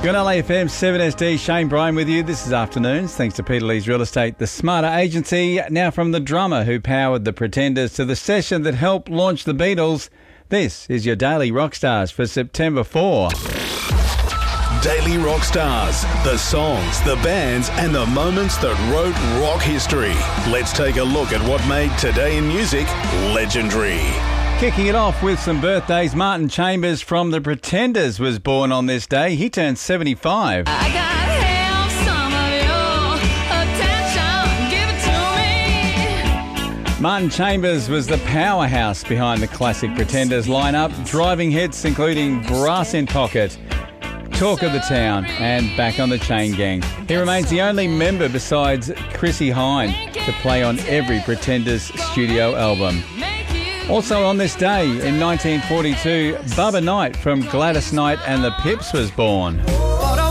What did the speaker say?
You're on LAFM 7SD, Shane Bryan with you. This is Afternoons, thanks to Peter Lee's Real Estate, the smarter agency. Now from the drummer who powered the Pretenders to the session that helped launch the Beatles, this is your Daily Rockstars for September 4. Daily Rockstars, the songs, the bands and the moments that wrote rock history. Let's take a look at what made Today in Music legendary. Kicking it off with some birthdays, Martin Chambers from the Pretenders was born on this day. He turned 75. I gotta have some of your attention, give it to me. Martin Chambers was the powerhouse behind the classic Pretenders lineup, driving hits including Brass in Pocket, Talk of the Town and Back on the Chain Gang. He remains the only member besides Chrissie Hynde to play on every Pretenders studio album. Also on this day in 1942, Bubba Knight from Gladys Knight and the Pips was born.